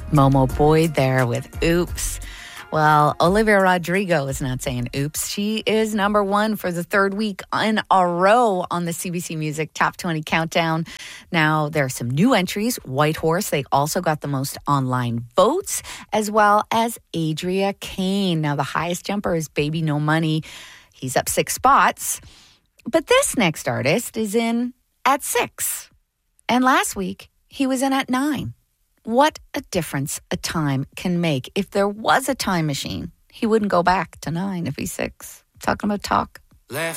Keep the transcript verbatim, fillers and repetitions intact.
Momo Boyd there with Oops. Well, Olivia Rodrigo is not saying oops. She is number one for the third week in a row on the C B C Music Top twenty Countdown. Now, there are some new entries. White Horse, they also got the most online votes, as well as Adria Kane. Now, the highest jumper is Baby No Money. He's up six spots. But this next artist is in at six. And last week, he was in at nine. What a difference a time can make. If there was a time machine, he wouldn't go back to nine if he's six. Talking about talk. Left